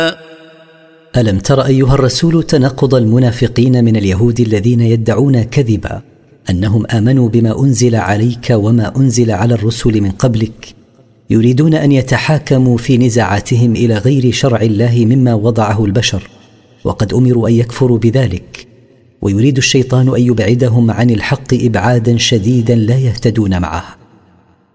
ألم تر أيها الرسول تناقض المنافقين من اليهود الذين يدعون كذبا أنهم آمنوا بما أنزل عليك وما أنزل على الرسل من قبلك، يريدون أن يتحاكموا في نزاعاتهم إلى غير شرع الله مما وضعه البشر، وقد أمروا أن يكفروا بذلك، ويريد الشيطان أن يبعدهم عن الحق إبعادا شديدا لا يهتدون معه.